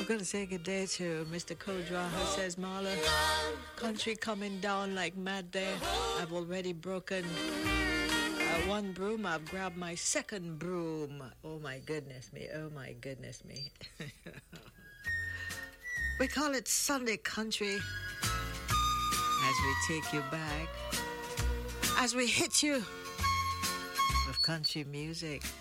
gonna say good day to Mr. Kodra who says, Marla, country coming down like mad there. I've already broken one broom. I've grabbed my second broom. Oh my goodness me. Oh my goodness me. We call it Sunday Country as we take you back, as we hit you with country music.